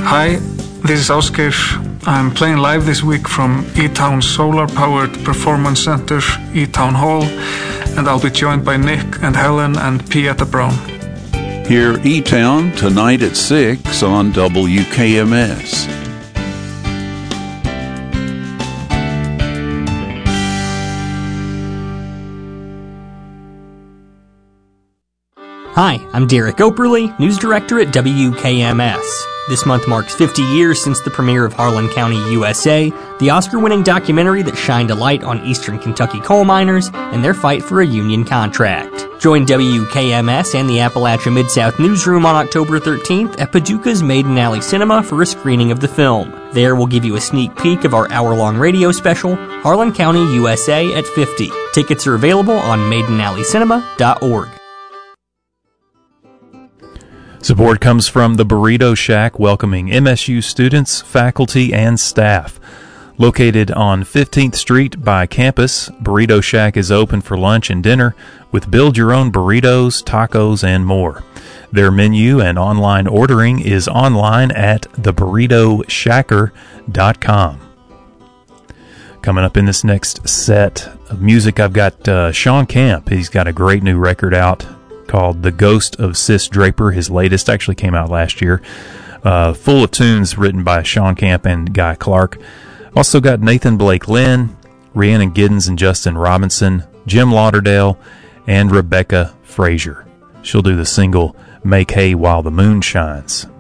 Hi, this is Oscar. I'm playing live this week from E-Town Solar-Powered Performance Center, E-Town Hall, and I'll be joined by Nick and Helen and Pieta Brown. Hear E-Town tonight at 6 on WKMS. Hi, I'm Derek Operly, News Director at WKMS. This month marks 50 years since the premiere of Harlan County, USA, the Oscar-winning documentary that shined a light on eastern Kentucky coal miners and their fight for a union contract. Join WKMS and the Appalachia Mid-South Newsroom on October 13th at Paducah's Maiden Alley Cinema for a screening of the film. There we'll give you a sneak peek of our hour-long radio special, Harlan County, USA at 50. Tickets are available on maidenalleycinema.org. Support comes from the Burrito Shack, welcoming MSU students, faculty, and staff. Located on 15th Street by campus, Burrito Shack is open for lunch and dinner with build-your-own burritos, tacos, and more. Their menu and online ordering is online at theburritoshacker.com. Coming up in this next set of music, I've got Sean Camp. He's got a great new record out called The Ghost of Sis Draper. His latest actually came out last year. Full of tunes written by Sean Camp and Guy Clark. Also got Nathan Blake Lynn, Rhiannon Giddens and Justin Robinson, Jim Lauderdale, and Rebecca Frazier. She'll do the single Make Hay While the Moon Shines.